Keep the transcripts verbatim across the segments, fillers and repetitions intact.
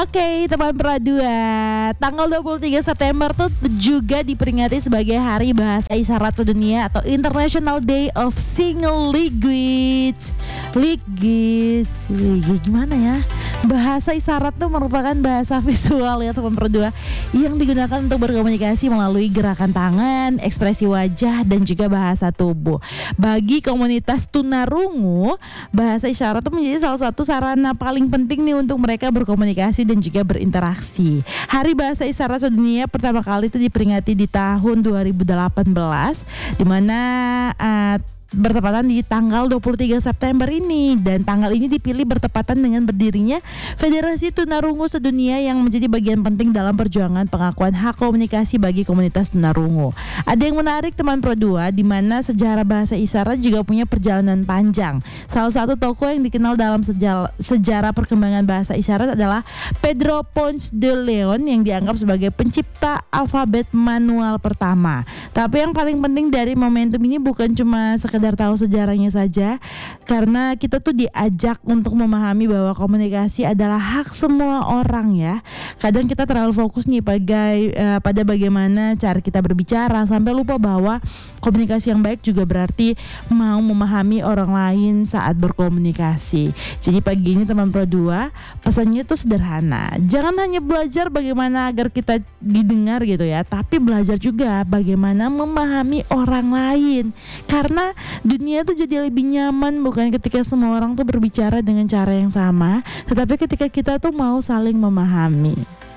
Oke, teman Pro dua, tanggal dua puluh tiga September tuh juga diperingati sebagai Hari Bahasa Isyarat Sedunia atau International Day of Single Language. Language, gimana ya? Bahasa isyarat tuh merupakan bahasa visual ya teman Pro dua yang digunakan untuk berkomunikasi melalui gerakan tangan, ekspresi wajah dan juga bahasa tubuh. Bagi komunitas tunarungu, bahasa isyarat itu menjadi salah satu sarana paling penting nih untuk mereka berkomunikasi dan juga berinteraksi. Hari Bahasa Isyarat Sedunia pertama kali itu diperingati di tahun dua ribu delapan belas, di mana uh, bertepatan di tanggal dua puluh tiga September ini, dan tanggal ini dipilih bertepatan dengan berdirinya Federasi Tunarungu Sedunia yang menjadi bagian penting dalam perjuangan pengakuan hak komunikasi bagi komunitas tunarungu. Ada yang menarik teman Pro dua, di mana sejarah bahasa isyarat juga punya perjalanan panjang. Salah satu tokoh yang dikenal dalam sejal, sejarah perkembangan bahasa isyarat adalah Pedro Ponce de Leon yang dianggap sebagai pencipta alfabet manual pertama. Tapi yang paling penting dari momentum ini bukan cuma sekedar tahu sejarahnya saja, karena kita tuh diajak untuk memahami bahwa komunikasi adalah hak semua orang ya. Kadang kita terlalu fokus nih bagai, uh, pada bagaimana cara kita berbicara sampai lupa bahwa komunikasi yang baik juga berarti mau memahami orang lain saat berkomunikasi. Jadi pagi ini teman Pro dua, pesannya tuh sederhana. Jangan hanya belajar bagaimana agar kita didengar gitu ya, tapi belajar juga bagaimana memahami orang lain. Karena dunia tuh jadi lebih nyaman bukan ketika semua orang tuh berbicara dengan cara yang sama, tetapi ketika kita tuh mau saling memahami.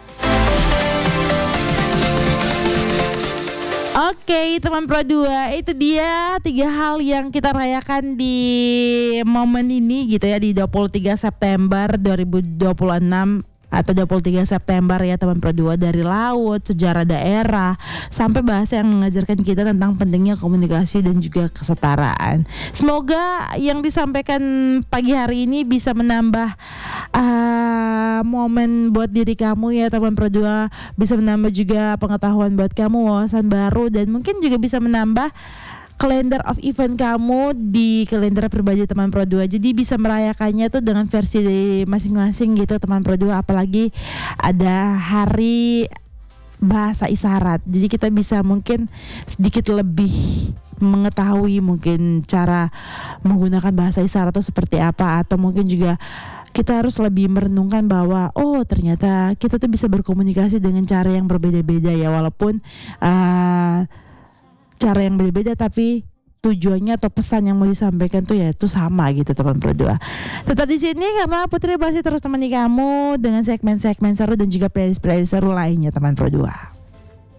Oke teman Pro dua, itu dia tiga hal yang kita rayakan di momen ini gitu ya, di dua puluh tiga September dua ribu dua puluh enam atau dua puluh tiga September ya teman Pro dua. Dari laut, sejarah daerah, sampai bahasa yang mengajarkan kita tentang pentingnya komunikasi dan juga kesetaraan. Semoga yang disampaikan pagi hari ini bisa menambah uh, momen buat diri kamu ya teman Pro dua, bisa menambah juga pengetahuan buat kamu, wawasan baru, dan mungkin juga bisa menambah kalender of event kamu di kalender pribadi teman Pro dua. Jadi bisa merayakannya tuh dengan versi masing-masing gitu teman Pro dua. Apalagi ada hari bahasa isyarat, jadi kita bisa mungkin sedikit lebih mengetahui mungkin cara menggunakan bahasa isyarat itu seperti apa, atau mungkin juga kita harus lebih merenungkan bahwa oh ternyata kita tuh bisa berkomunikasi dengan cara yang berbeda-beda ya, walaupun uh, cara yang berbeda tapi tujuannya atau pesan yang mau disampaikan tuh ya itu sama gitu teman Pro dua. Tetap di sini karena Putri masih terus temani kamu dengan segmen-segmen seru dan juga playlist-playlist seru lainnya teman Pro dua.